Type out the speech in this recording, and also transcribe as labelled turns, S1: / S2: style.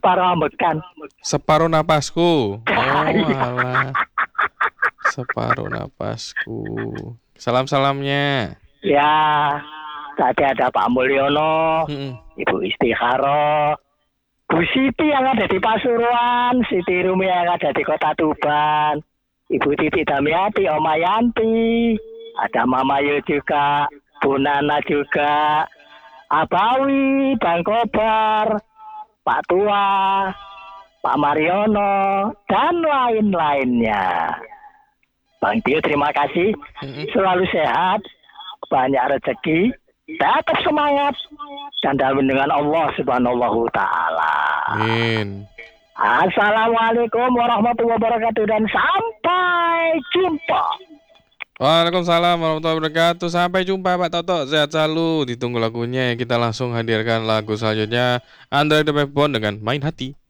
S1: separuh ambekan.
S2: Separuh napasku. Oh, alah. Separuh napasku. Salam-salamnya.
S1: Ya, tadi ada Pak Mulyono,
S2: Mm-mm.
S1: Ibu Istikharah, Bu Siti yang ada di Pasuruan, Siti Rumi yang ada di Kota Tuban, Ibu Titi Damiati, Oma Yanti, ada Mama Yu juga, Bu Nana juga, Abawi, Bang Kobar, Pak Tua, Pak Mariono, dan lain-lainnya. Bang Tio, terima kasih. Selalu sehat, banyak rezeki, tetap semangat, dan dalam dengan Allah Subhanahu Ta'ala.
S2: Amin.
S1: Assalamualaikum warahmatullahi wabarakatuh dan sampai jumpa.
S2: Waalaikumsalam warahmatullahi wabarakatuh. Sampai jumpa Pak Toto. Sehat selalu. Ditunggu lagunya. Kita langsung hadirkan lagu selanjutnya. Android The Backbone dengan Main Hati.